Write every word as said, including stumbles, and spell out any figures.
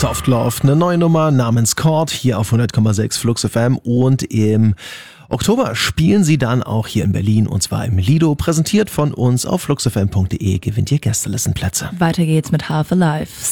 Soft Love, eine neue Nummer namens Chord hier auf hundert Komma sechs Flux F M und im Oktober spielen sie dann auch hier in Berlin und zwar im Lido, präsentiert von uns auf fluxfm punkt de, gewinnt ihr Gästelistenplätze. Weiter geht's mit Half Alive.